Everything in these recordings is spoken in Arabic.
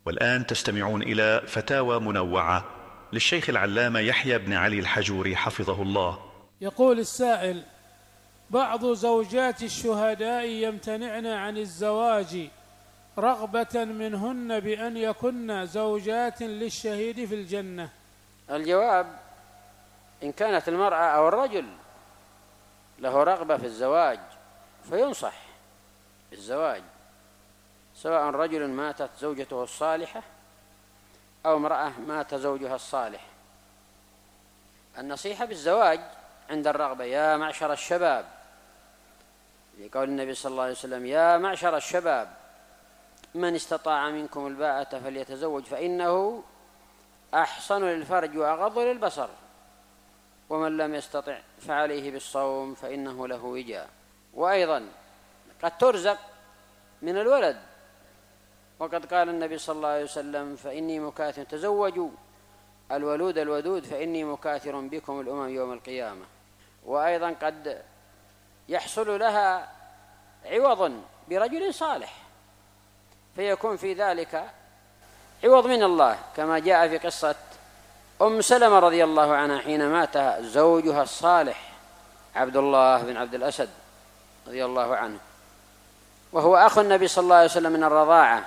والآن تستمعون إلى فتاوى منوعة للشيخ العلامة يحيى بن علي الحجوري حفظه الله. يقول السائل: بعض زوجات الشهداء يمتنعن عن الزواج رغبة منهن بأن يكن زوجات للشهيد في الجنة. الجواب: إن كانت المرأة أو الرجل له رغبة في الزواج فينصح بالزواج، سواء رجل ماتت زوجته الصالحة أو امرأة مات زوجها الصالح. النصيحة بالزواج عند الرغبة. يا معشر الشباب، لقول النبي صلى الله عليه وسلم: يا معشر الشباب من استطاع منكم الباءة فليتزوج فإنه أحصن للفرج وأغض للبصر، ومن لم يستطع فعليه بالصوم فإنه له وجاء. وأيضا قد ترزق من الولد، وقد قال النبي صلى الله عليه وسلم: فإني مكاثر، تزوجوا الولود الودود فإني مكاثر بكم الأمم يوم القيامة. وأيضا قد يحصل لها عوض برجل صالح، فيكون في ذلك عوض من الله، كما جاء في قصة أم سلمة رضي الله عنها حين مات زوجها الصالح عبد الله بن عبد الأسد رضي الله عنه، وهو أخو النبي صلى الله عليه وسلم من الرضاعة،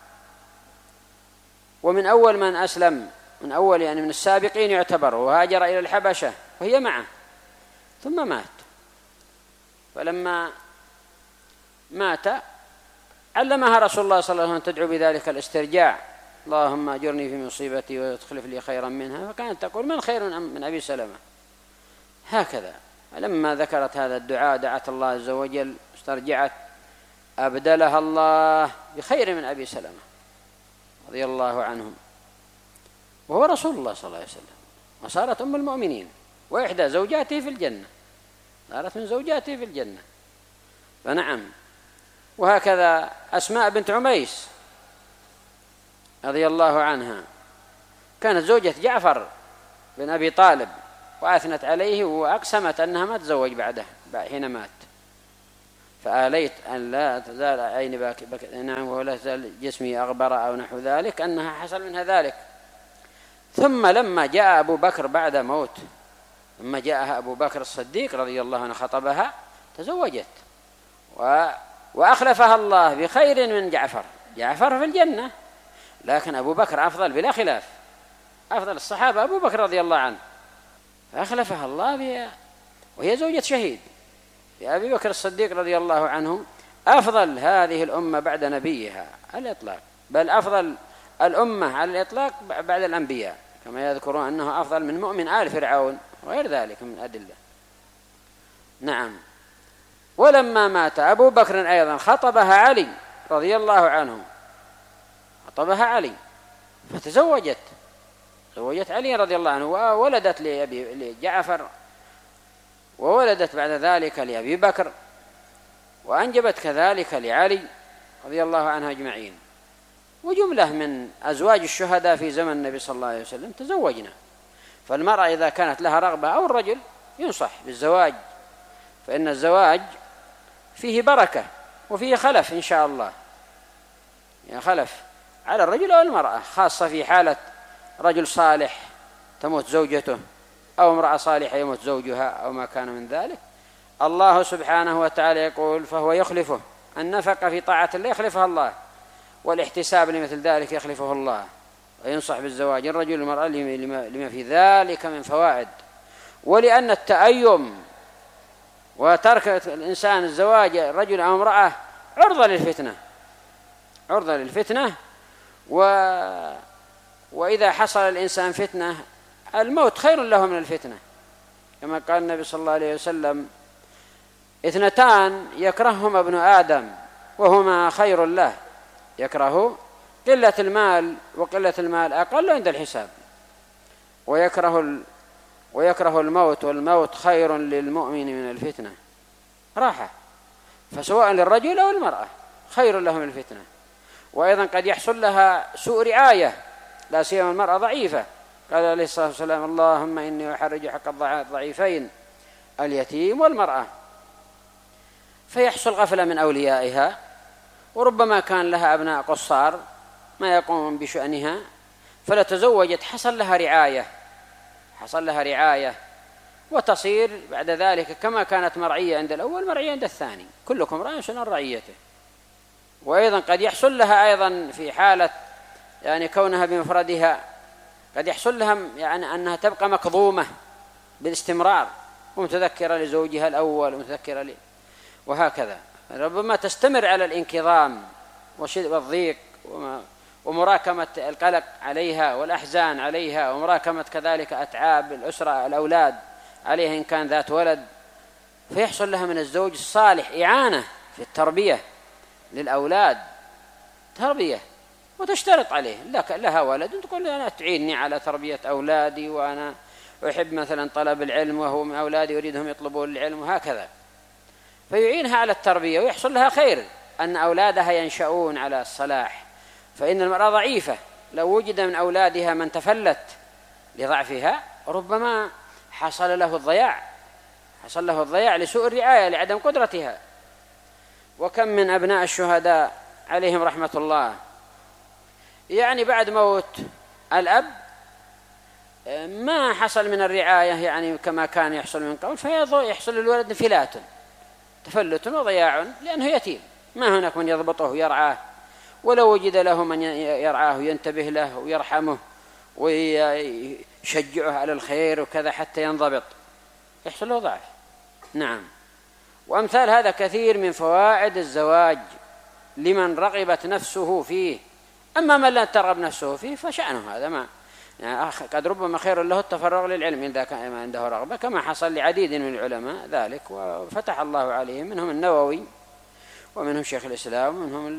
ومن أول من أسلم، من أول يعني من السابقين يعتبر، وهاجر إلى الحبشة وهي معه، ثم مات. فلما مات علمها رسول الله صلى الله عليه وسلم تدعو بذلك الاسترجاع: اللهم أجرني في مصيبتي واخلف لي خيرا منها. فكانت تقول: من خير من أبي سلمة. هكذا لما ذكرت هذا الدعاء دعت الله عز وجل، استرجعت، أبدلها الله بخير من أبي سلمة رضي الله عنهم، وهو رسول الله صلى الله عليه وسلم، وصارت أم المؤمنين وإحدى زوجاته في الجنة، صارت من زوجاته في الجنة. فنعم. وهكذا أسماء بنت عميس رضي الله عنها كانت زوجة جعفر بن أبي طالب، وأثنت عليه وأقسمت أنها ما تزوج بعده حين مات: فآليت أن لا تزال عيني نعم ولا تزال جسمي أغبر أو نحو ذلك، أنها حصل منها ذلك. ثم لما جاء أبو بكر بعد موت، لما جاءها أبو بكر الصديق رضي الله عنه خطبها، تزوجت وأخلفها الله بخير من جعفر. جعفر في الجنة، لكن أبو بكر أفضل بلا خلاف، أفضل الصحابة أبو بكر رضي الله عنه، فأخلفها الله بها وهي زوجة شهيد بأبي بكر الصديق رضي الله عنه، أفضل هذه الأمة بعد نبيها على الإطلاق، بل أفضل الأمة على الإطلاق بعد الأنبياء، كما يذكرون أنه أفضل من مؤمن آل فرعون وغير ذلك من أدلة. نعم. ولما مات أبو بكر أيضا خطبها علي رضي الله عنه، خطبها علي فتزوجت، زوجت علي رضي الله عنه، وولدت لجعفر، وولدت بعد ذلك لأبي بكر، وأنجبت كذلك لعلي رضي الله عنه أجمعين. وجملة من أزواج الشهداء في زمن النبي صلى الله عليه وسلم تزوجنا. فالمرأة إذا كانت لها رغبة أو الرجل ينصح بالزواج، فإن الزواج فيه بركة وفيه خلف إن شاء الله، يعني خلف على الرجل أو المرأة، خاصة في حالة رجل صالح تموت زوجته، أو امرأة صالحة يموت زوجها، أو ما كان من ذلك. الله سبحانه وتعالى يقول: فهو يخلفه، النفقة في طاعة الله يخلفها الله، والاحتساب لمثل ذلك يخلفه الله. وينصح بالزواج الرجل والمرأة لما في ذلك من فوائد، ولأن التأيم وترك الإنسان الزواج رجل أو امرأة عرضة للفتنة، عرضة للفتنة. وإذا حصل الإنسان فتنة الموت خير له من الفتنة، كما قال النبي صلى الله عليه وسلم: اثنتان يكرههما ابن آدم وهما خير له، يكره قلة المال، وقلة المال أقل عند الحساب، ويكره الموت، والموت خير للمؤمن من الفتنة، راحة. فسواء للرجل أو المرأة خير له من الفتنة. وأيضا قد يحصل لها سوء رعاية، لا سيما المرأة ضعيفة. قال عليه الصلاة والسلام: اللهم إني أحرج حق الضعيفين اليتيم والمرأة. فيحصل غفلة من أوليائها، وربما كان لها أبناء قصار ما يقوم بشأنها، فلا تزوجت حصل لها رعاية وتصير بعد ذلك كما كانت مرعية عند الأول مرعية عند الثاني، كلكم راع عن رعيته. وأيضا قد يحصل لها أيضا في حالة يعني كونها بمفردها قد يحصل لها يعني أنها تبقى مكظومة بالاستمرار ومتذكرة لزوجها الأول ومتذكرة وهكذا، ربما تستمر على الانكظام والضيق ومراكمة القلق عليها والأحزان عليها، ومراكمة كذلك أتعاب الأسرة الأولاد عليها إن كان ذات ولد، فيحصل لها من الزوج الصالح إعانة في التربية للأولاد، تربية، وتشترط عليه لها ولد تقول أنا تعيني على تربية أولادي، وأنا أحب مثلا طلب العلم وهو من أولادي أريدهم يطلبون العلم، وهكذا، فيعينها على التربية ويحصل لها خير أن أولادها ينشأون على الصلاح. فإن المرأة ضعيفة لو وجد من أولادها من تفلت لضعفها ربما حصل له الضياع لسوء الرعاية لعدم قدرتها. وكم من أبناء الشهداء عليهم رحمة الله يعني بعد موت الأب ما حصل من الرعاية يعني كما كان يحصل من قبل، فيحصل للولد تفلت وضياع لأنه يتيم، ما هناك من يضبطه ويرعاه، ولو وجد له من يرعاه وينتبه له ويرحمه ويشجعه على الخير وكذا حتى ينضبط، يحصل له ضعف. نعم. وأمثال هذا كثير من فوائد الزواج لمن رغبت نفسه فيه. أما من لا ترغب نفسه فيه فشأنه هذا ما يعني قد ربما خير له التفرغ للعلم إذا كان عنده رغبة، كما حصل لعديد من العلماء ذلك وفتح الله عليهم، منهم النووي ومنهم شيخ الإسلام ومنهم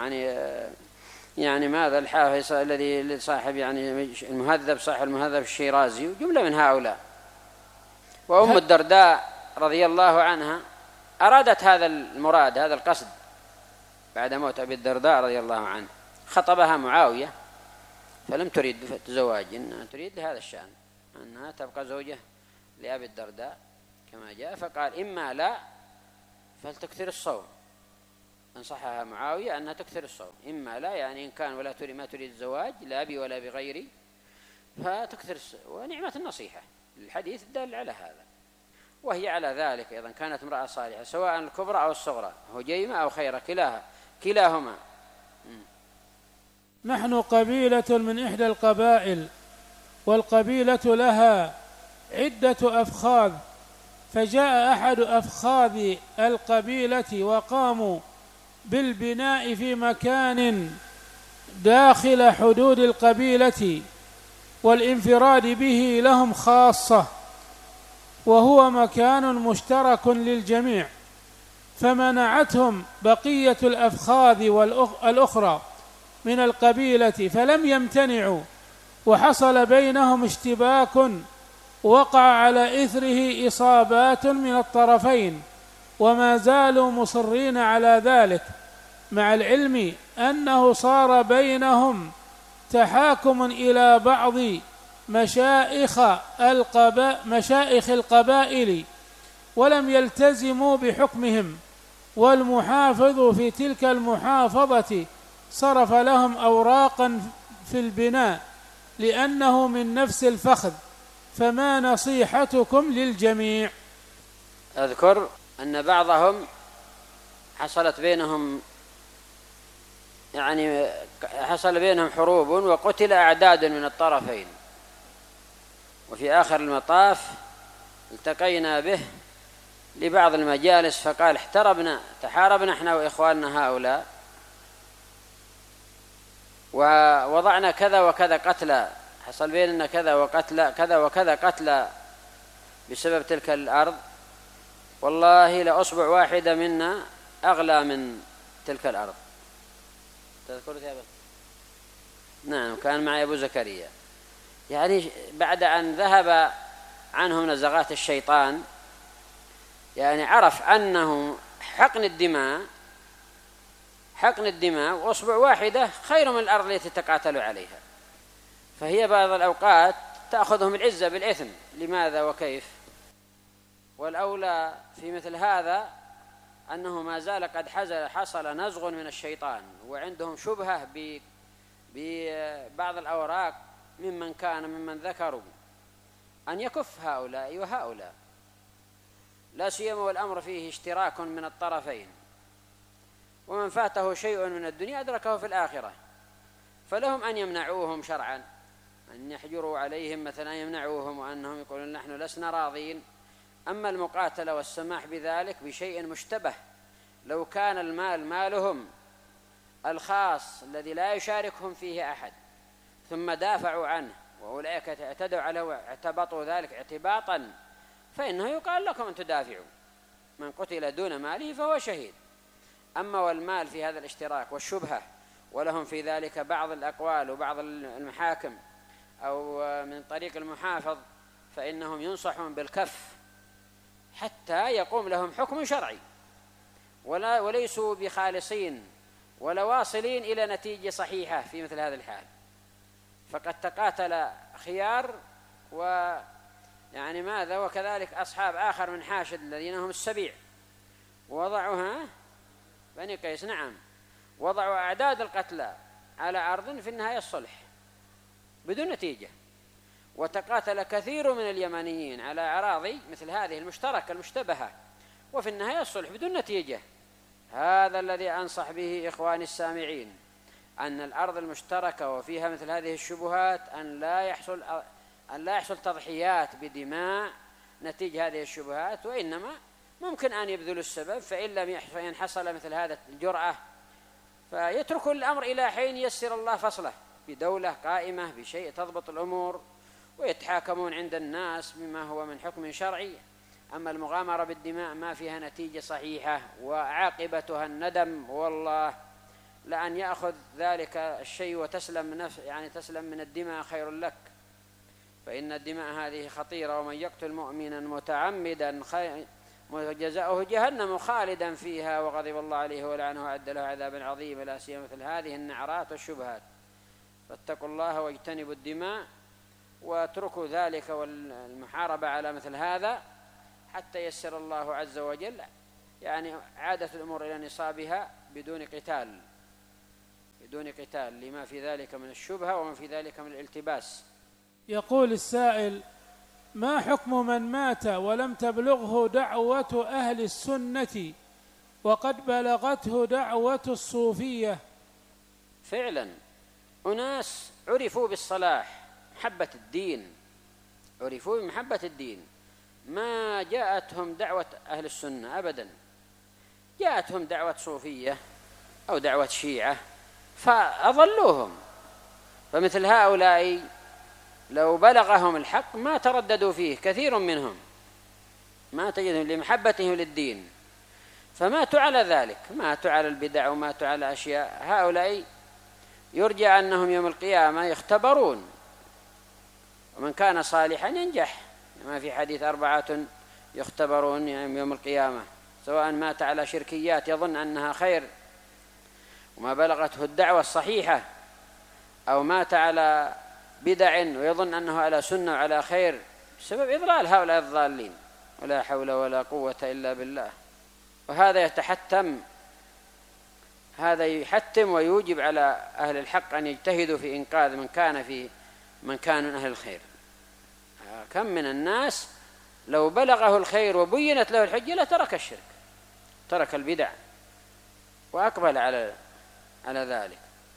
يعني ماذا الحافظ الذي صاحب يعني المهذب صاحب المهذب الشيرازي وجملة من هؤلاء. وأم الدرداء رضي الله عنها أرادت هذا المراد هذا القصد بعد موت أبي الدرداء رضي الله عنه، خطبها معاوية فلم تريد الزواج، إنها تريد لهذا الشأن أنها تبقى زوجة لأبي الدرداء كما جاء، فقال إما لا فلتكثر الصوم، انصحها معاوية أنها تكثر الصوم، إما لا يعني إن كان ولا تريد ما تريد الزواج لا بي ولا بغيري فتكثر ونعمة النصيحة، الحديث دل على هذا. وهي على ذلك أيضا كانت امرأة صالحة سواء الكبرى أو الصغرى، هجيمة أو خيرة كلاهما. نحن قبيلة من إحدى القبائل، والقبيلة لها عدة أفخاذ، فجاء أحد أفخاذ القبيلة وقاموا بالبناء في مكان داخل حدود القبيلة والانفراد به لهم خاصة، وهو مكان مشترك للجميع، فمنعتهم بقية الأفخاذ الأخرى من القبيلة فلم يمتنعوا، وحصل بينهم اشتباك وقع على إثره إصابات من الطرفين، وما زالوا مصرين على ذلك، مع العلم أنه صار بينهم تحاكم إلى بعض مشايخ القبائل ولم يلتزموا بحكمهم، والمحافظ في تلك المحافظة صرف لهم أوراقا في البناء لأنه من نفس الفخذ، فما نصيحتكم للجميع؟ أذكر أن بعضهم حصل بينهم حروب وقتل أعداد من الطرفين، وفي آخر المطاف التقينا به لبعض المجالس فقال تحاربنا احنا وإخواننا هؤلاء ووضعنا كذا وكذا قتلى، حصل بيننا كذا وكذا قتلى بسبب تلك الأرض، والله لأصبع واحدة منا أغلى من تلك الأرض. تذكرت يا بس؟ نعم، كان معي أبو زكريا، يعني بعد أن ذهب عنهم نزغات الشيطان يعني عرف أنه حقن الدماء وأصبع واحدة خير من الأرض التي تقاتل عليها، فهي بعض الأوقات تأخذهم العزة بالإثم، لماذا وكيف؟ والأولى في مثل هذا أنه ما زال قد حصل نزغ من الشيطان وعندهم شبهة ببعض الأوراق ممن ذكروا أن يكف هؤلاء وهؤلاء، لا سيما والأمر فيه اشتراك من الطرفين، ومن فاته شيء من الدنيا أدركه في الآخرة، فلهم أن يمنعوهم شرعا، أن يحجروا عليهم مثلا يمنعوهم، وأنهم يقولون نحن لسنا راضين. أما المقاتلة والسماح بذلك بشيء مشتبه، لو كان المال مالهم الخاص الذي لا يشاركهم فيه أحد ثم دافعوا عنه وأولئك اعتدوا عليه واعتبطوا ذلك اعتباطا، فإنه يقال لكم أن تدافعوا، من قتل دون ماله فهو شهيد. أما والمال في هذا الاشتراك والشبهة ولهم في ذلك بعض الأقوال وبعض المحاكم أو من طريق المحافظ، فإنهم ينصحون بالكف حتى يقوم لهم حكم شرعي، وليسوا بخالصين ولا واصلين إلى نتيجة صحيحة في مثل هذا الحال. فقد تقاتل خيار ماذا، وكذلك أصحاب آخر من حاشد الذين هم السبيع، ووضعوا بني قيس، نعم، وضعوا أعداد القتلى على عرض في النهاية الصلح بدون نتيجة، وتقاتل كثير من اليمنيين على أراضي مثل هذه المشتركة المشتبهة، وفي النهاية الصلح بدون نتيجة. هذا الذي أنصح به إخواني السامعين، أن الأرض المشتركة وفيها مثل هذه الشبهات أن لا يحصل تضحيات بدماء نتيجة هذه الشبهات، وإنما ممكن أن يبذلوا السبب، فإن لم ينحصل مثل هذا الجرأة فيتركوا الأمر إلى حين يسر الله فصله بدولة قائمة بشيء تضبط الأمور، ويتحاكمون عند الناس بما هو من حكم شرعي. أما المغامرة بالدماء ما فيها نتيجة صحيحة وعاقبتها الندم، والله لأن يأخذ ذلك الشيء وتسلم تسلم من الدماء خير لك، فإن الدماء هذه خطيرة، ومن يقتل مؤمنا متعمدا جزاؤه جهنم خالدا فيها وغضب الله عليه ولعنه وأعد له عذابا عظيما، لا سيما مثل هذه النعرات والشبهات. فاتقوا الله واجتنبوا الدماء، واتركوا ذلك والمحاربة على مثل هذا حتى يسر الله عز وجل عادة الأمور إلى نصابها بدون قتال لما في ذلك من الشبهة وما في ذلك من الالتباس. يقول السائل: ما حكم من مات ولم تبلغه دعوة أهل السنة وقد بلغته دعوة الصوفية؟ فعلا أناس عرفوا بالصلاح، محبة الدين، عرفوا بمحبة الدين، ما جاءتهم دعوة أهل السنة أبدا، جاءتهم دعوة صوفية أو دعوة شيعة فأضلوهم. فمثل هؤلاء لو بلغهم الحق ما ترددوا فيه، كثير منهم ما تجدهم لمحبتهم للدين فماتوا على ذلك، ماتوا على البدع وماتوا على أشياء. هؤلاء يرجى أنهم يوم القيامة يختبرون، ومن كان صالحا ينجح، ما في حديث 4 يختبرون يوم القيامة، سواء مات على شركيات يظن أنها خير وما بلغته الدعوة الصحيحة، أو مات على بدع ويظن أنه على سنة وعلى خير، بسبب إضلال هؤلاء الضالين، ولا حول ولا قوة إلا بالله. وهذا يحتم ويوجب على أهل الحق أن يجتهدوا في إنقاذ من كان من أهل الخير. كم من الناس لو بلغه الخير وبينت له الحجة لترك الشرك، ترك البدع وأقبل على ذلك،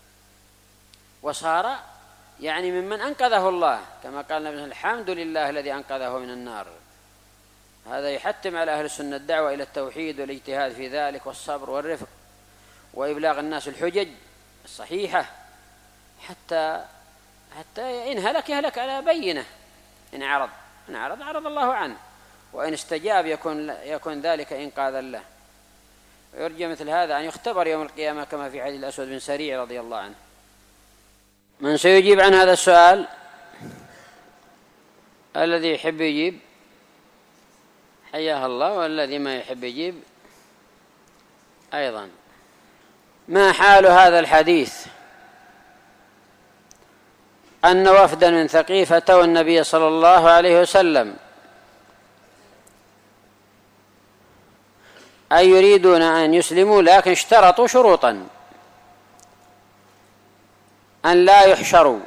وصار ممن أنقذه الله، كما قال النبي: الحمد لله الذي أنقذه من النار. هذا يحتم على أهل السنة الدعوة إلى التوحيد والاجتهاد في ذلك، والصبر والرفق، وإبلاغ الناس الحجج الصحيحة، حتى إن هلك يهلك على بينه، إن عرض الله عنه، وإن استجاب يكون ذلك إنقاذا له. ويرجى مثل هذا أن يختبر يوم القيامة كما في حديث الأسود بن سريع رضي الله عنه. من سيجيب عن هذا السؤال؟ الذي يحب يجيب حياه الله، والذي ما يحب يجيب أيضا. ما حال هذا الحديث أن وفدا من ثقيف أتوا النبي صلى الله عليه وسلم أي يريدون أن يسلموا، لكن اشترطوا شروطا: أن لا يحشروا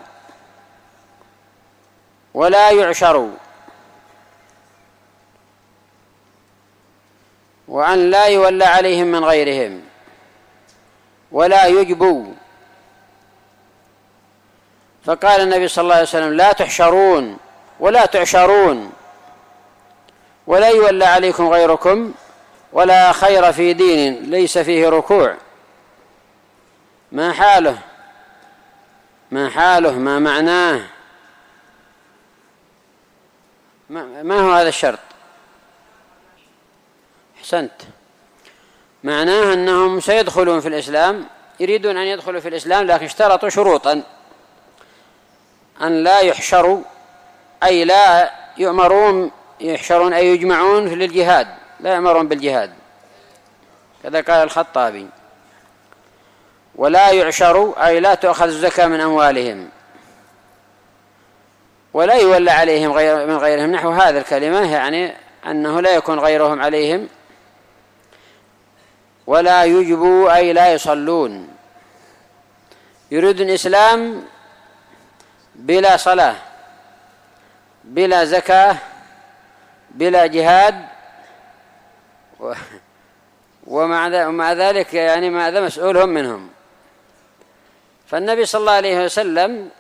ولا يعشروا، وأن لا يولى عليهم من غيرهم، ولا يجبوا. فقال النبي صلى الله عليه وسلم: لا تحشرون ولا تعشرون ولا يولى عليكم غيركم، ولا خير في دين ليس فيه ركوع. ما حاله ما معناه؟ ما هو هذا الشرط؟ أحسنت. معناه أنهم سيدخلون في الإسلام، يريدون أن يدخلوا في الإسلام، لكن اشترطوا شروطا: أن لا يحشروا، أي لا يؤمرون يحشرون أي يجمعون للجهاد، لا يؤمرون بالجهاد، كذا قال الخطابي. ولا يعشروا، أي لا تؤخذ الزكاة من أموالهم، ولا يولى عليهم من غيرهم، نحو هذه الكلمة، يعني أنه لا يكون غيرهم عليهم. ولا يجبوا، أي لا يصلون، يريد الإسلام بلا صلاة بلا زكاة بلا جهاد، ومع ذلك يعني ماذا مسؤولهم منهم. فالنبي صلى الله عليه وسلم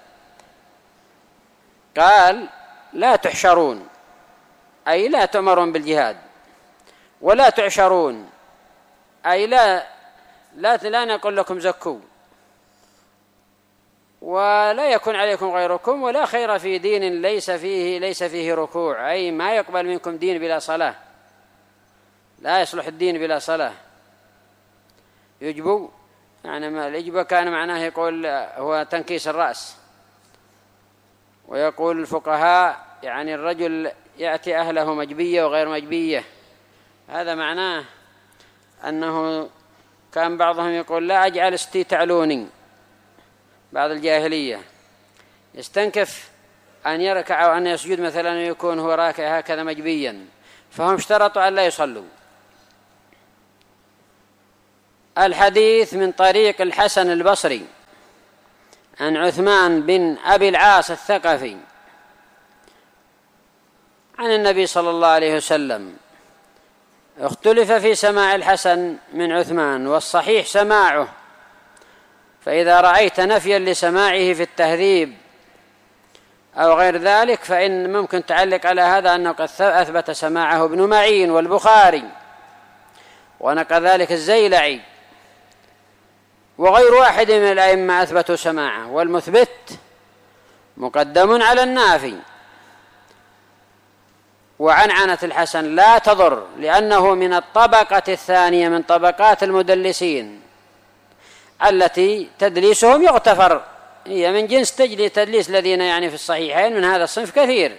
قال: لا تحشرون، أي لا تؤمرون بالجهاد، ولا تعشرون، أي لا نقول لكم زكوا، ولا يكون عليكم غيركم، ولا خير في دين ليس فيه ركوع، أي ما يقبل منكم دين بلا صلاة، لا يصلح الدين بلا صلاة. يجبوا، يعني الإجبة كان معناه يقول هو تنكيس الرأس، ويقول الفقهاء يعني الرجل يأتي أهله مجبية وغير مجبية، هذا معناه أنه كان بعضهم يقول: لا أجعل استي تعلوني، بعض الجاهلية يستنكف أن يركع أو أن يسجد مثلا ويكون هو راكع هكذا مجبيا، فهم اشترطوا أن لا يصلوا. الحديث من طريق الحسن البصري عن عثمان بن أبي العاص الثقفي عن النبي صلى الله عليه وسلم. اختلف في سماع الحسن من عثمان، والصحيح سماعه، فإذا رأيت نفيا لسماعه في التهذيب أو غير ذلك فإن ممكن تعلق على هذا أنه قد أثبت سماعه ابن معين والبخاري، ونقل ذلك الزيلعي وغير واحد من الأئمة أثبتوا سماعه، والمثبت مقدم على النافي. وعنعنة الحسن لا تضر، لأنه من الطبقة الثانية من طبقات المدلسين التي تدليسهم يغتفر، هي من جنس تدليس الذين يعني في الصحيحين من هذا الصنف كثير،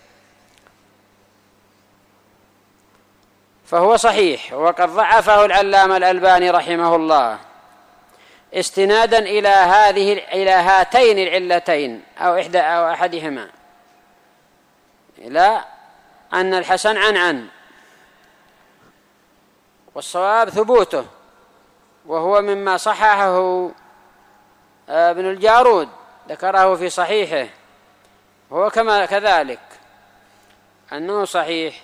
فهو صحيح. وقد ضعفه العلامة الألباني رحمه الله استنادا إلى هاتين العلتين أو أحدهما، إلى أن الحسن عن والصواب ثبوته، وهو مما صححه ابن الجارود، ذكره في صحيحه، هو كذلك أنه صحيح.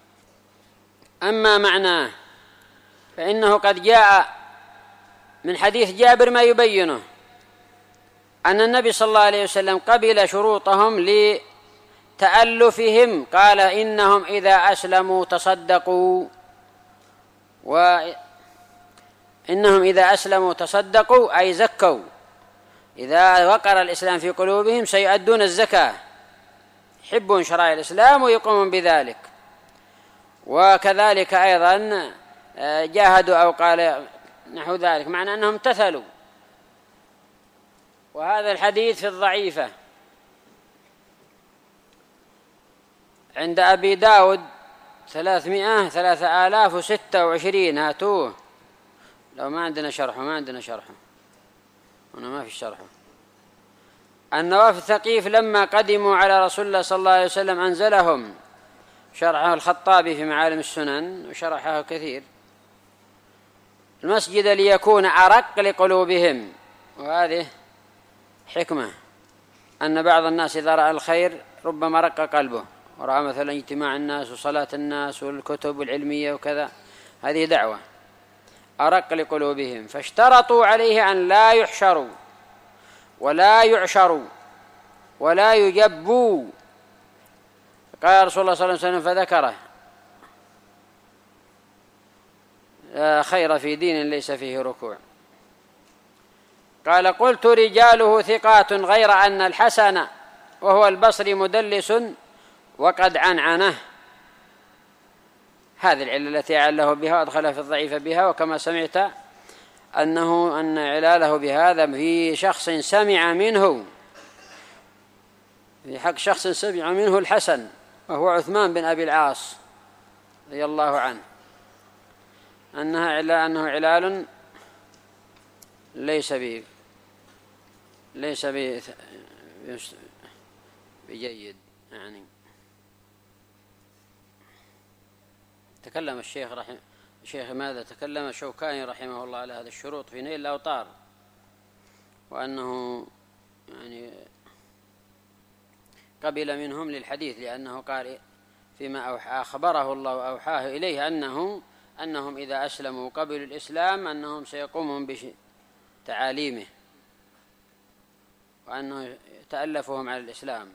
أما معناه فإنه قد جاء من حديث جابر ما يبينه، أن النبي صلى الله عليه وسلم قبل شروطهم لتألفهم، قال: إنهم إذا أسلموا تصدقوا، وإنهم إذا أسلموا تصدقوا أي زكوا، إذا وقر الإسلام في قلوبهم سيؤدون الزكاة، يحبون شرائع الإسلام ويقومون بذلك. وكذلك أيضا جاهدوا أو قال نحو ذلك، معنى أنهم امتثلوا. وهذا الحديث في الضعيفة عند أبي داود 3026، هاتوه لو ما عندنا شرحه، هنا ما في شرحه. النواف الثقيف لما قدموا على رسول الله صلى الله عليه وسلم أنزلهم، شرحه الخطابي في معالم السنن وشرحه كثير، المسجد ليكون أرق لقلوبهم، وهذه حكمة أن بعض الناس إذا رأى الخير ربما رق قلبه، ورأى مثلا اجتماع الناس وصلاة الناس والكتب العلمية وكذا، هذه دعوة أرق لقلوبهم، فاشترطوا عليه أن لا يحشروا ولا يعشروا ولا يجبوا. قال رسول الله صلى الله عليه وسلم فذكره: لا خير في دين ليس فيه ركوع. قال: قلت رجاله ثقات غير أن الحسن وهو البصري مدلس وقد عنعنه. هذه العلة التي أعله بها وأدخل في الضعيف بها، وكما سمعت أن علاله بهذا في شخص سمع منه، في حق شخص سمع منه الحسن وهو عثمان بن أبي العاص رضي الله عنه، أنه علال ليس بجيد. يعني تكلم الشيخ ماذا تكلم الشوكاني رحمه الله على هذا الشروط في نيل الأوطار، وأنه يعني قبل منهم للحديث، لأنه قال فيما أخبره الله وأوحاه إليه أنهم إذا أسلموا قبلوا الإسلام أنهم سيقومون بتعاليمه، وأنه تألفهم على الإسلام.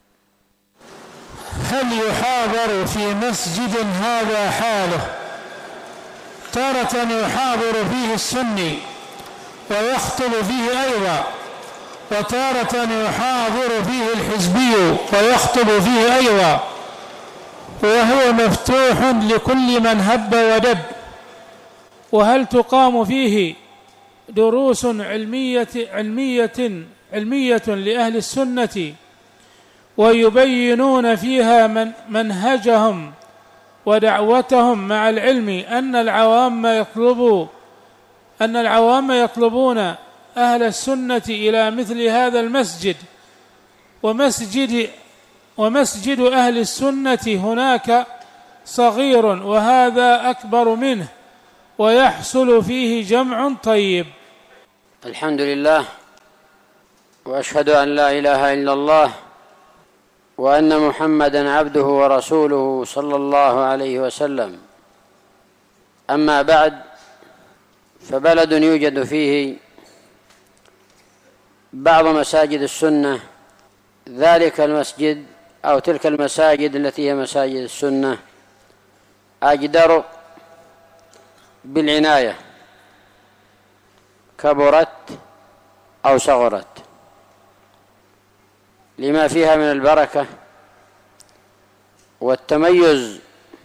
هل يحاضر في مسجد هذا حاله؟ تارة يحاضر فيه السني ويخطب فيه أيضا، وتارة يحاضر فيه الحزبي ويخطب فيه أيضا، وهو مفتوح لكل من هب ودب. وهل تقام فيه دروس علمية لأهل السنة ويبينون فيها منهجهم ودعوتهم، مع العلم أن العوام يطلبون أهل السنة إلى مثل هذا المسجد، ومسجد أهل السنة هناك صغير وهذا أكبر منه، ويحصل فيه جمع طيب. الحمد لله، وأشهد أن لا إله إلا الله، وأن محمدًا عبده ورسوله صلى الله عليه وسلم. أما بعد، فبلد يوجد فيه بعض مساجد السنة، ذلك المسجد أو تلك المساجد التي هي مساجد السنة أجدر بالعناية، كبرت أو صغرت، لما فيها من البركة والتميز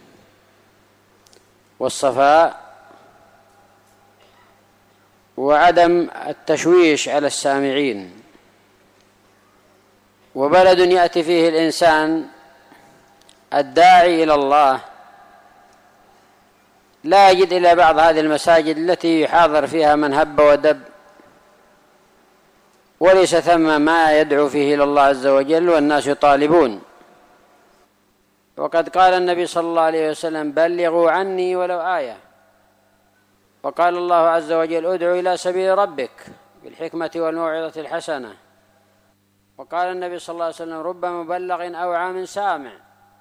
والصفاء وعدم التشويش على السامعين. وبلد يأتي فيه الإنسان الداعي إلى الله لا يجد إلا بعض هذه المساجد التي يحاضر فيها من هب ودب، وليس ثم ما يدعو فيه إلى الله عز وجل والناس يطالبون. وقد قال النبي صلى الله عليه وسلم: بلغوا عني ولو آية. وقال الله عز وجل: ادعو إلى سبيل ربك بالحكمة والموعظة الحسنة. وقال النبي صلى الله عليه وسلم: رب مبلغ أوعى من سامع.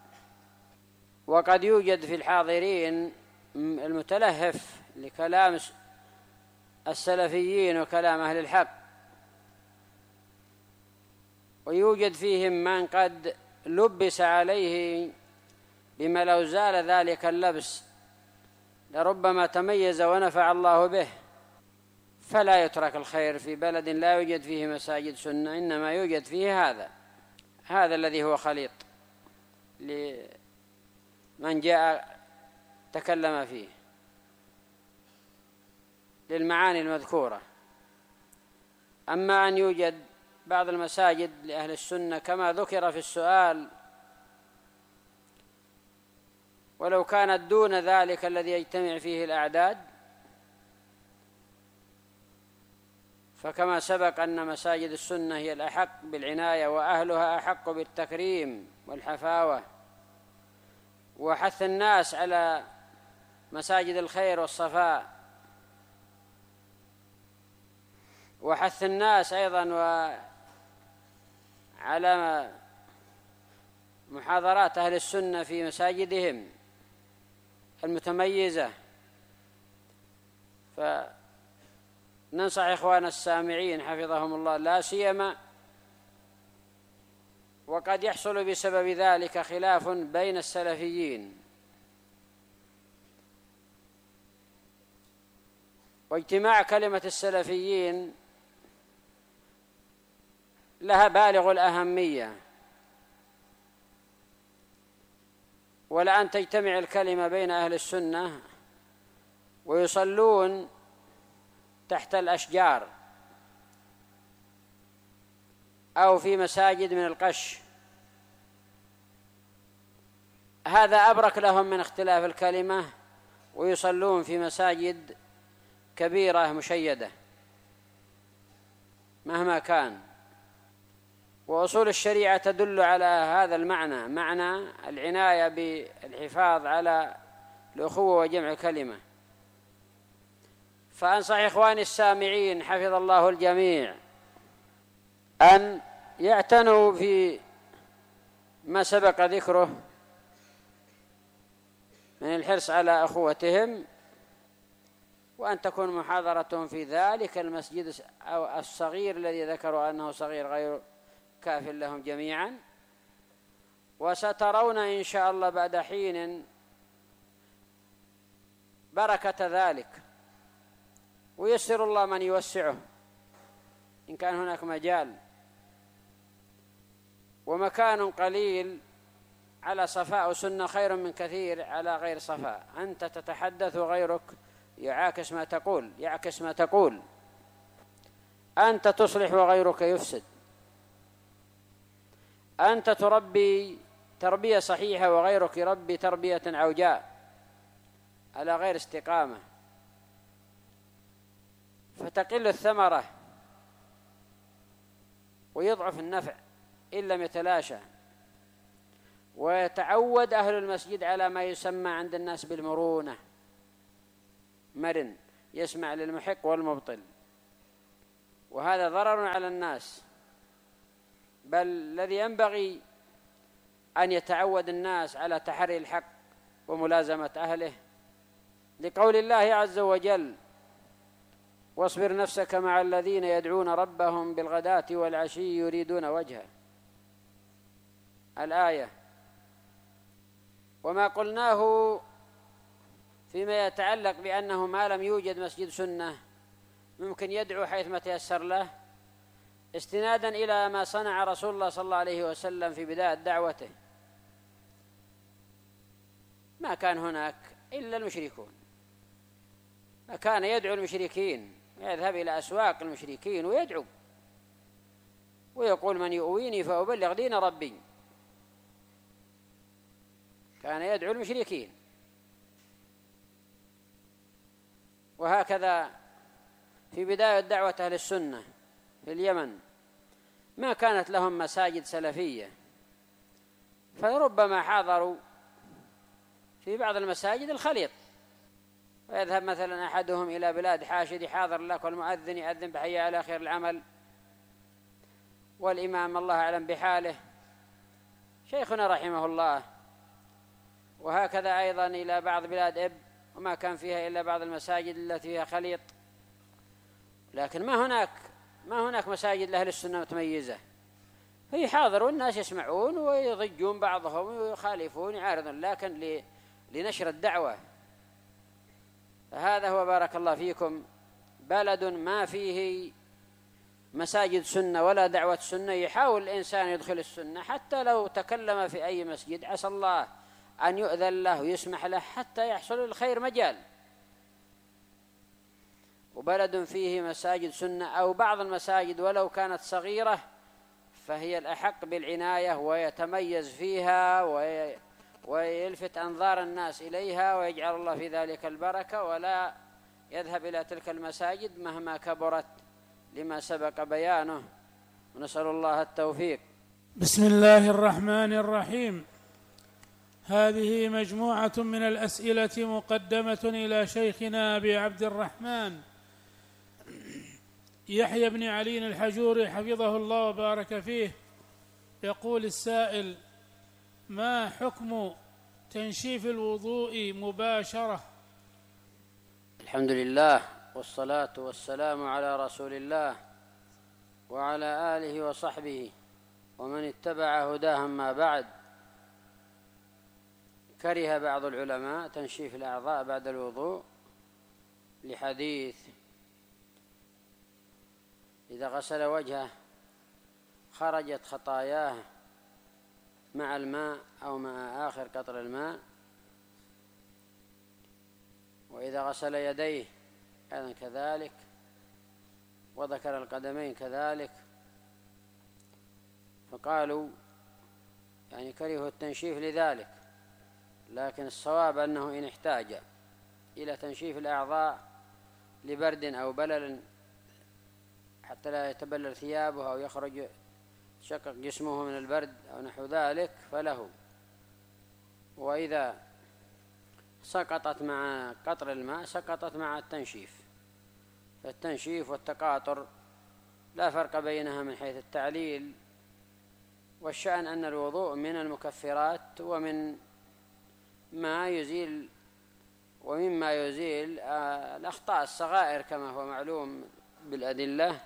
وقد يوجد في الحاضرين المتلهف لكلام السلفيين وكلام أهل الحق، ويوجد فيهم من قد لبس عليه بما لو زال ذلك اللبس لربما تميز ونفع الله به. فلا يترك الخير في بلد لا يوجد فيه مساجد سنة، إنما يوجد فيه هذا الذي هو خليط لمن جاء تكلم فيه للمعاني المذكورة. أما أن يوجد بعض المساجد لأهل السنة كما ذكر في السؤال، ولو كانت دون ذلك الذي يجتمع فيه الأعداد، فكما سبق أن مساجد السنة هي الأحق بالعناية وأهلها أحق بالتكريم والحفاوة، وحث الناس على مساجد الخير والصفاء، وحث الناس أيضا على محاضرات أهل السنة في مساجدهم المتميزة، فننصح إخوان السامعين حفظهم الله لا سيما وقد يحصل بسبب ذلك خلاف بين السلفيين، واجتماع كلمة السلفيين لها بالغ الأهمية، ولأن تجتمع الكلمة بين أهل السنة ويصلون تحت الأشجار أو في مساجد من القش، هذا أبرك لهم من اختلاف الكلمة، ويصلون في مساجد كبيرة مشيدة مهما كان. وأصول الشريعة تدل على هذا المعنى، معنى العناية بالحفاظ على الأخوة وجمع الكلمة. فأنصح إخواني السامعين حفظ الله الجميع أن يعتنوا في ما سبق ذكره من الحرص على أخوتهم، وأن تكون محاضرة في ذلك المسجد أو الصغير الذي ذكروا أنه صغير غير كاف لهم جميعا. وسترون إن شاء الله بعد حين بركة ذلك، ويسر الله من يوسعه إن كان هناك مجال. ومكان قليل على صفاء سنة خير من كثير على غير صفاء. أنت تتحدث وغيرك يعاكس ما تقول، أنت تصلح وغيرك يفسد، أنت تربي تربية صحيحة وغيرك يربي تربية عوجاء على غير استقامة، فتقل الثمرة ويضعف النفع إن لم يتلاشى. ويتعود أهل المسجد على ما يسمى عند الناس بالمرونة، مرن يسمع للمحق والمبطل، وهذا ضرر على الناس. بل الذي ينبغي أن يتعود الناس على تحري الحق وملازمة أهله، لقول الله عز وجل: واصبر نفسك مع الذين يدعون ربهم بالغداة والعشي يريدون وجهه، الآية. وما قلناه فيما يتعلق بأنه ما لم يوجد مسجد سنة ممكن يدعو حيثما تيسر له، استنادا إلى ما صنع رسول الله صلى الله عليه وسلم في بداية دعوته. ما كان هناك إلا المشركون، فكان يدعو المشركين، يذهب إلى أسواق المشركين ويدعو ويقول: من يؤويني فأبلغ دين ربي. كان يدعو المشركين. وهكذا في بداية دعوة أهل السنة في اليمن ما كانت لهم مساجد سلفية، فربما حاضروا في بعض المساجد الخليط، ويذهب مثلا أحدهم إلى بلاد حاشد حاضر لك، والمؤذن يأذن بحي على خير العمل، والإمام الله أعلم بحاله شيخنا رحمه الله. وهكذا أيضا إلى بعض بلاد وما كان فيها إلا بعض المساجد التي فيها خليط، لكن ما هناك مساجد لأهل السنة متميزة، هي حاضر والناس يسمعون ويضجون بعضهم ويخالفون يعارضون، لكن لنشر الدعوة. فهذا هو بارك الله فيكم بلد ما فيه مساجد سنة ولا دعوة سنة، يحاول الإنسان يدخل السنة حتى لو تكلم في أي مسجد، عسى الله أن يؤذن له ويسمح له حتى يحصل الخير مجال. وبلد فيه مساجد سنة أو بعض المساجد ولو كانت صغيرة فهي الأحق بالعناية، ويتميز فيها ويلفت أنظار الناس إليها، ويجعل الله في ذلك البركة، ولا يذهب إلى تلك المساجد مهما كبرت لما سبق بيانه. ونسأل الله التوفيق. بسم الله الرحمن الرحيم. هذه مجموعة من الأسئلة مقدمة إلى شيخنا أبي عبد الرحمن يحيى بن علي الحجوري حفظه الله وبارك فيه، يقول السائل: ما حكم تنشيف الوضوء مباشرة؟ الحمد لله والصلاة والسلام على رسول الله وعلى آله وصحبه ومن اتبع هداه. ما بعد، كره بعض العلماء تنشيف الأعضاء بعد الوضوء لحديث: إذا غسل وجهه خرجت خطاياه مع الماء أو مع آخر قطر الماء، وإذا غسل يديه أيضا كذلك، وذكر القدمين كذلك. فقالوا يعني كرهوا التنشيف لذلك، لكن الصواب أنه إن احتاج إلى تنشيف الأعضاء لبرد أو بلل حتى لا يتبلل ثيابه أو يخرج شقق جسمه من البرد أو نحو ذلك فله. وإذا سقطت مع قطر الماء سقطت مع التنشيف، فالتنشيف والتقاطر لا فرق بينها من حيث التعليل، والشأن أن الوضوء من المكفرات ومما يزيل الأخطاء الصغائر كما هو معلوم بالأدلة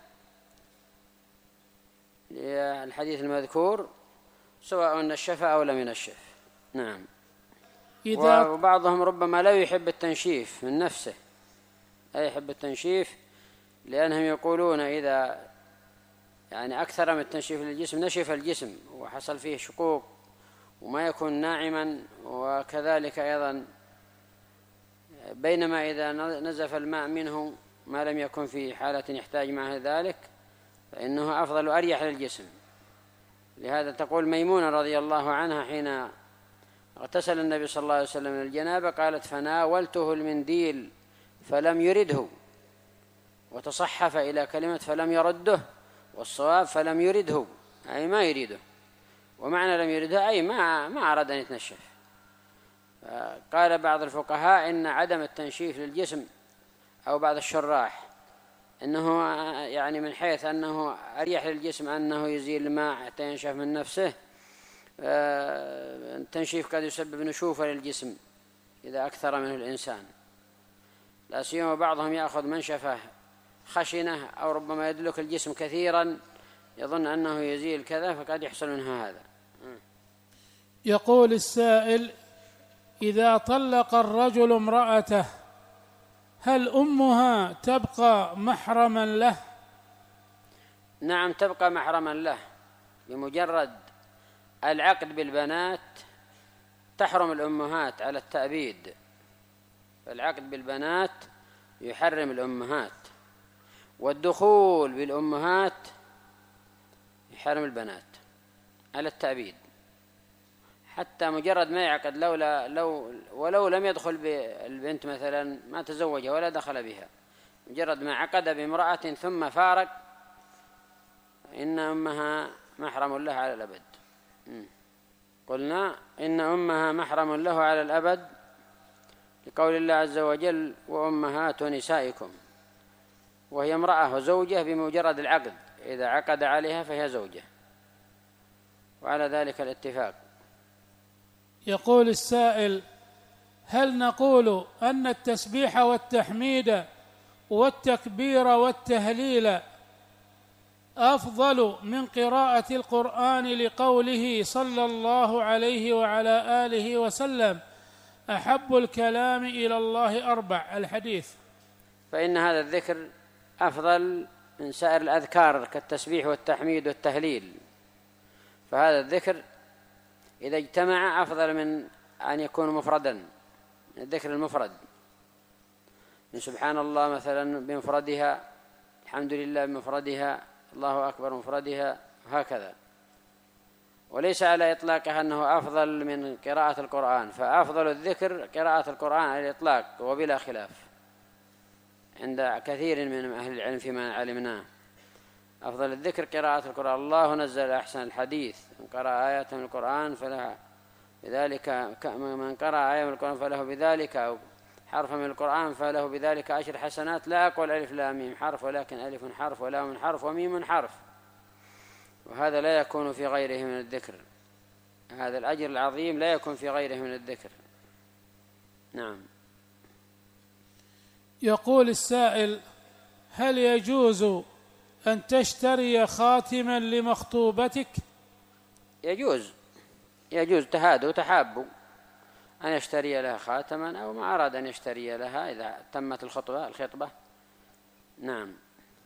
الحديث المذكور، سواء نشف أو لم ينشف. نعم. وبعضهم ربما لا يحب التنشيف من نفسه، لا يحب التنشيف، لأنهم يقولون إذا يعني أكثر من التنشيف للجسم نشف الجسم وحصل فيه شقوق وما يكون ناعما، وكذلك أيضا بينما إذا نزف الماء منه ما لم يكن في حالة يحتاج معه ذلك فإنه أفضل أريح للجسم. لهذا تقول ميمونة رضي الله عنها حين اغتسل النبي صلى الله عليه وسلم من الجنابة قالت: فناولته المنديل فلم يرده، وتصحف إلى كلمة فلم يرده، والصواب فلم يرده أي ما يريده، ومعنى لم يرده أي ما أراد أن يتنشف. قال بعض الفقهاء إن عدم التنشيف للجسم أو بعض الشراح إنه يعني من حيث أنه أريح للجسم أنه يزيل الماء حتى ينشف من نفسه. التنشيف قد يسبب نشوفا للجسم إذا أكثر منه الإنسان، لا سيما بعضهم يأخذ منشفة خشنة أو ربما يدلك الجسم كثيرا يظن أنه يزيل كذا، فقد يحصل منها هذا. يقول السائل: إذا طلق الرجل امرأته هل أمها تبقى محرما له؟ نعم، تبقى محرما له. بمجرد العقد بالبنات تحرم الأمهات على التأبيد، فالعقد بالبنات يحرم الأمهات، والدخول بالأمهات يحرم البنات على التأبيد. حتى مجرد ما يعقد ولو لم يدخل بالبنت مثلا، ما تزوجها ولا دخل بها، مجرد ما عقد بامرأة ثم فارق إن أمها محرم له على الأبد. قلنا إن أمها محرم له على الأبد لقول الله عز وجل: وأمهات نسائكم، وهي امرأة وزوجة بمجرد العقد، إذا عقد عليها فهي زوجة، وعلى ذلك الاتفاق. يقول السائل: هل نقول أن التسبيح والتحميد والتكبير والتهليل أفضل من قراءة القرآن لقوله صلى الله عليه وعلى آله وسلم: أحب الكلام إلى الله أربع، الحديث؟ فإن هذا الذكر أفضل من سائر الأذكار كالتسبيح والتحميد والتهليل، فهذا الذكر إذا اجتمع أفضل من أن يكون مفردا. الذكر المفرد من سبحان الله مثلا بمفردها، الحمد لله بمفردها، الله أكبر بمفردها، وهكذا، وليس على إطلاقها أنه أفضل من قراءة القرآن، فأفضل الذكر قراءة القرآن على الإطلاق وبلا خلاف عند كثير من أهل العلم فيما علمناه. أفضل الذكر قراءة القرآن. الله نزل أحسن الحديث: من قرأ آية من القرآن فله بذلك، من قرأ آية من القرآن فله بذلك، أو حرف من القرآن فله بذلك 10 حسنات. لا أقول ألف لام ميم حرف، ولكن ألف حرف ولام حرف وميم حرف. وهذا لا يكون في غيره من الذكر، هذا الأجر العظيم لا يكون في غيره من الذكر. نعم. يقول السائل: هل يجوز أن تشتري خاتما لمخطوبتك؟ يجوز تهادوا تحابوا أن يشتري لها خاتما، أو ما أراد أن يشتري لها إذا تمت الخطبة. نعم.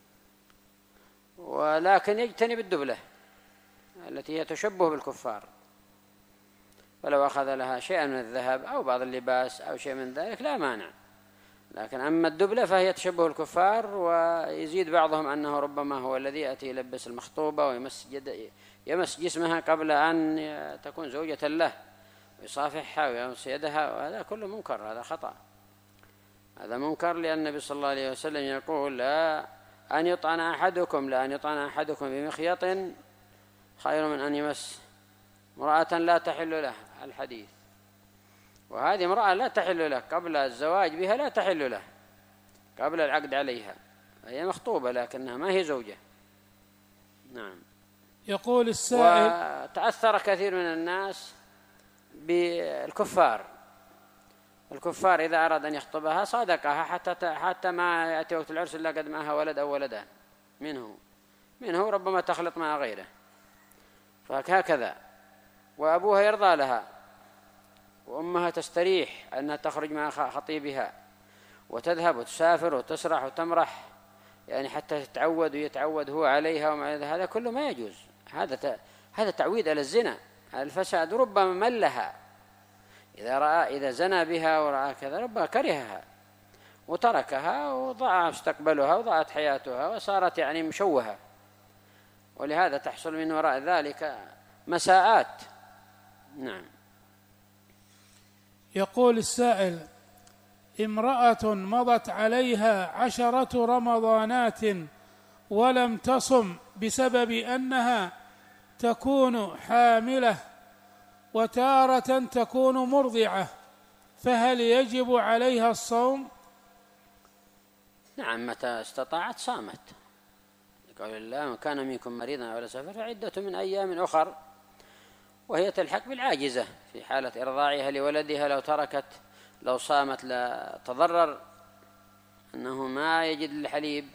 ولكن يجتنب الدبلة التي هي تشبه بالكفار، ولو أخذ لها شيئا من الذهب أو بعض اللباس أو شيء من ذلك لا مانع، لكن أما الدبلة فهي تشبه الكفار. ويزيد بعضهم أنه ربما هو الذي يأتي يلبس المخطوبة ويمس جسمها قبل أن تكون زوجة له، ويصافحها ويمس يدها، وهذا كله منكر، هذا خطأ، هذا منكر. لأن النبي صلى الله عليه وسلم يقول: لا أن يطعن أحدكم بمخيط خير من أن يمس امرأة لا تحل له، الحديث. وهذه امرأة لا تحل له قبل الزواج بها، لا تحل له قبل العقد عليها، هي مخطوبة لكنها ما هي زوجة. نعم. يقول السائل: وتأثر كثير من الناس بالكفار، الكفار إذا أراد أن يخطبها صادقها حتى ما يأتي وقت العرس إلا قد معها ولد أو ولدان منه ربما تخلط مع غيره، فهكذا. وأبوها يرضى لها، وأمها تستريح أنها تخرج مع خطيبها وتذهب وتسافر وتسرح وتمرح، يعني حتى تتعود ويتعود هو عليها، هذا كله ما يجوز. هذا تعويد على الزنا، على الفساد. ربما ملها إذا زنى بها ورأى كذا، ربما كرهها وتركها وضاع مستقبلها وضاعت حياتها وصارت يعني مشوهة، ولهذا تحصل من وراء ذلك مساءات. نعم. يقول السائل: امرأة مضت عليها 10 رمضانات ولم تصم بسبب أنها تكون حاملة وتارة تكون مرضعة، فهل يجب عليها الصوم؟ نعم، متى استطاعت صامت، قال الله: من كان منكم مريضا أو على سفر فعدة من أيام أخر. وهي تلحق بالعاجزة في حالة إرضاعها لولدها، لو صامت لا تضرر أنه ما يجد الحليب.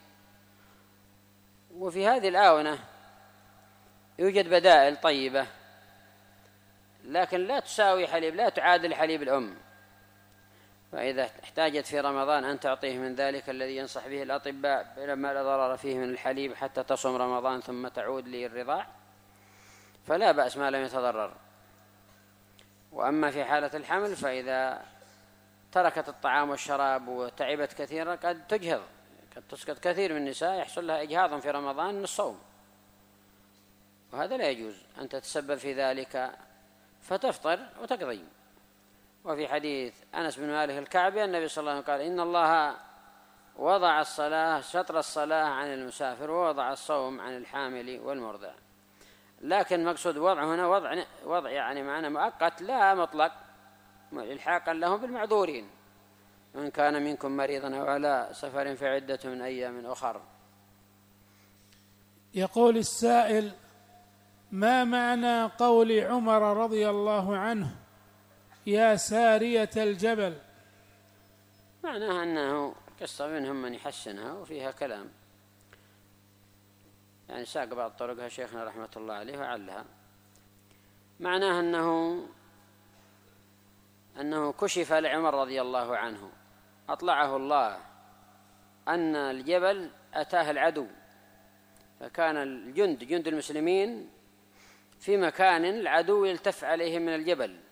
وفي هذه الآونة يوجد بدائل طيبة، لكن لا تساوي حليب، لا تعادل حليب الأم. فإذا احتاجت في رمضان أن تعطيه من ذلك الذي ينصح به الأطباء لما لا ضرر فيه من الحليب حتى تصوم رمضان ثم تعود للرضاع، فلا بأس ما لم يتضرر. وأما في حالة الحمل فإذا تركت الطعام والشراب وتعبت كثيرا قد تجهض، قد تسقط كثير من النساء يحصل لها إجهاض في رمضان من الصوم، وهذا لا يجوز أن تتسبب في ذلك فتفطر وتقضي. وفي حديث أنس بن مالك الكعبي النبي صلى الله عليه وسلم قال: إن الله وضع الصلاة شطر الصلاة عن المسافر ووضع الصوم عن الحامل والمرضع. لكن مقصود وضع هنا وضع يعني معنى مؤقت لا مطلق، إلحاقا لهم بالمعذورين: من كان منكم مريضا أو على سفر فعدة من أيام أخر. يقول السائل: ما معنى قول عمر رضي الله عنه: يا سارية الجبل؟ معناها أنه قصة منهم من يحسنها وفيها كلام، يعني ساق بعض طرقها شيخنا رحمة الله عليه وعلها. معناها أنه كشف لعمر رضي الله عنه، أطلعه الله أن الجبل أتاه العدو، فكان جند المسلمين في مكان العدو يلتف عليهم من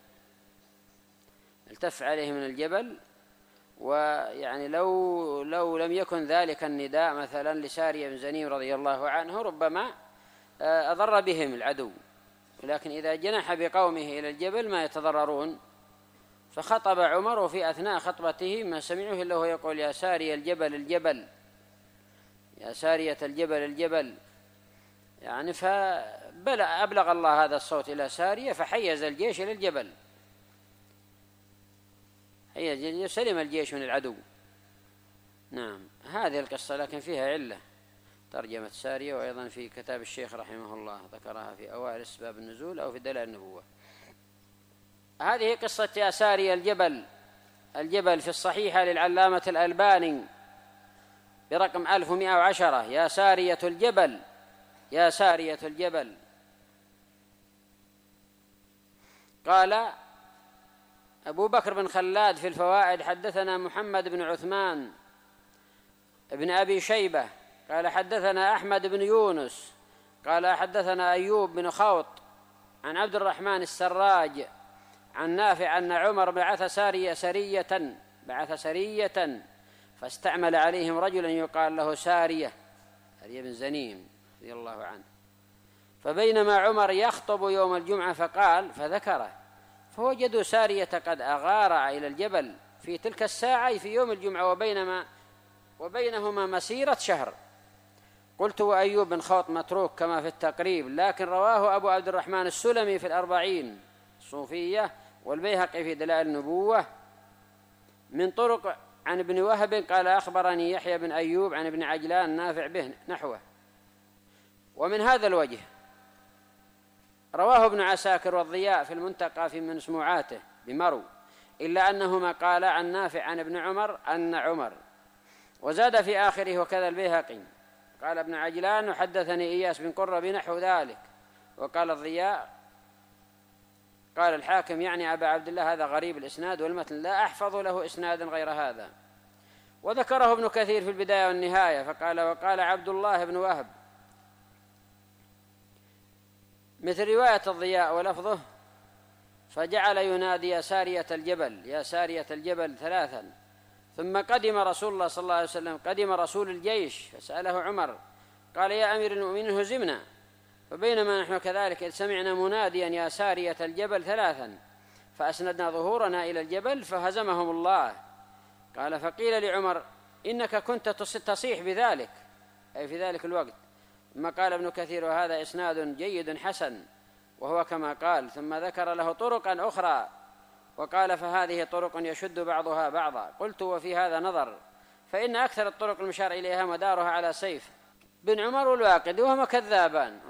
الجبل، ويعني لو لم يكن ذلك النداء مثلا لسارية بن زنيم رضي الله عنه ربما أضر بهم العدو، ولكن إذا جنح بقومه إلى الجبل ما يتضررون. فخطب عمر، وفي أثناء خطبته ما سمعه إلا هو يقول: يا سارية الجبل الجبل، يا سارية الجبل الجبل، يعني أبلغ الله هذا الصوت إلى سارية فحيز الجيش إلى الجبل، سلم الجيش من العدو. نعم، هذه القصة لكن فيها علة، ترجمة سارية، وأيضا في كتاب الشيخ رحمه الله ذكرها في أوائل أسباب النزول أو في دلائل النبوة. هذه قصة يا سارية الجبل في الصحيحة للعلامة الألباني برقم 1110. يا سارية الجبل، يا سارية الجبل. قال أبو بكر بن خلاد في الفوائد: حدثنا محمد بن عثمان بن أبي شيبة قال حدثنا أحمد بن يونس قال حدثنا أيوب بن خوط عن عبد الرحمن السراج عن نافع أن عمر بعث سرية فاستعمل عليهم رجلا يقال له سارية بن زنيم رضي الله عنه. فبينما عمر يخطب يوم الجمعة فذكره، فوجدوا سارية قد أغار إلى الجبل في تلك الساعة في يوم الجمعة وبينهما مسيرة شهر. قلت: وأيوب بن خوط متروك كما في التقريب، لكن رواه أبو عبد الرحمن السلمي في 40 الصوفية والبيهقي في دلائل النبوة من طرق عن ابن وهب قال أخبرني يحيى بن أيوب عن ابن عجلان نافع به نحوه. ومن هذا الوجه رواه ابن عساكر والضياء في المنتقى في مسموعاته بمرو، إلا أنهما قال عن نافع عن ابن عمر أن عمر، وزاد في آخره وكذا البيهقي. قال ابن عجلان: وحدثني إياس بن قرة بنحو ذلك. وقال الضياء: قال الحاكم يعني أبا عبد الله هذا غريب الإسناد والمتن لا أحفظ له إسنادا غير هذا. وذكره ابن كثير في البداية والنهاية فقال: وقال عبد الله بن وهب مثل رواية الضياء ولفظه: فجعل ينادي يا سارية الجبل، يا سارية الجبل 3. ثم قدم رسول الله صلى الله عليه وسلم، قدم رسول الجيش فسأله عمر قال: يا أمير المؤمنين هزمنا. فبينما نحن كذلك إذ سمعنا مناديا يا سارية الجبل 3 فأسندنا ظهورنا إلى الجبل فهزمهم الله. قال: فقيل لعمر: إنك كنت تصيح بذلك، أي في ذلك الوقت. ثم قال ابن كثير: وهذا إسناد جيد حسن، وهو كما قال. ثم ذكر له طرقا أخرى وقال: فهذه طرق يشد بعضها بعضا. قلت: وفي هذا نظر، فإن أكثر الطرق المشار إليها مدارها على سيف بن عمر والواقد وهما كذابان.